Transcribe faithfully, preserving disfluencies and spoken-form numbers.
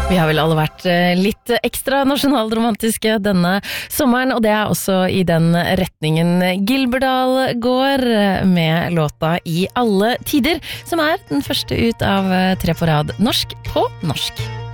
Vi har vel alle vært litt ekstra nasjonalromantiske denne sommeren, og det er også i den retningen Gilberdal går med låta I alle tider, som er den første ut av tre på rad norsk på norsk.